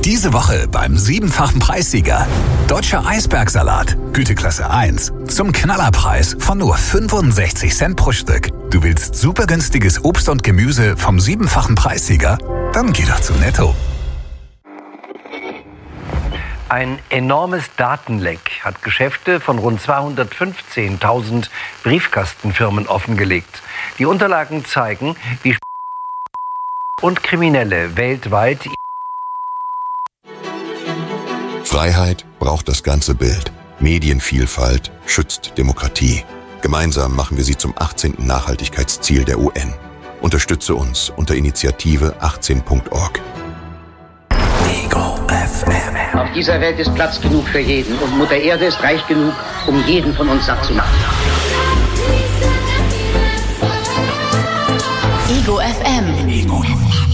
Diese Woche beim 7-fachen Preissieger. Deutscher Eisbergsalat, Güteklasse 1, zum Knallerpreis von nur 65 Cent pro Stück. Du willst super günstiges Obst und Gemüse vom 7-fachen Preissieger? Dann geh doch zu Netto. Ein enormes Datenleck hat Geschäfte von rund 215.000 Briefkastenfirmen offengelegt. Die Unterlagen zeigen, wie und Kriminelle weltweit. Freiheit braucht das ganze Bild. Medienvielfalt schützt Demokratie. Gemeinsam machen wir sie zum 18. Nachhaltigkeitsziel der UN. Unterstütze uns unter Initiative 18.org. Ego FM. Auf dieser Welt ist Platz genug für jeden und Mutter Erde ist reich genug, um jeden von uns satt zu machen. Ego FM. Ego FM.